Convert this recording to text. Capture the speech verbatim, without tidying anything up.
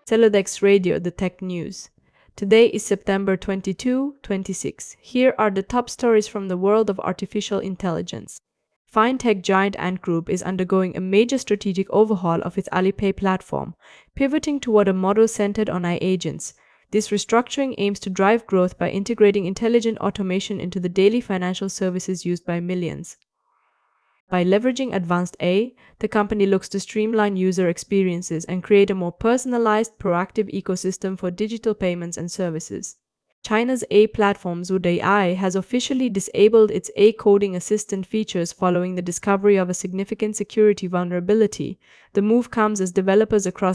Celodex Radio, the tech news. Today is September twenty-second, twenty-six. Here are the top stories from the world of artificial intelligence. Fintech giant Ant Group is undergoing a major strategic overhaul of its Alipay platform, pivoting toward a model centered on A I agents. This restructuring aims to drive growth by integrating intelligent automation into the daily financial services used by millions. By leveraging advanced A I, the company looks to streamline user experiences and create a more personalized, proactive ecosystem for digital payments and services. China's A I platform Zood A I has officially disabled its A I coding assistant features following the discovery of a significant security vulnerability. The move comes as developers across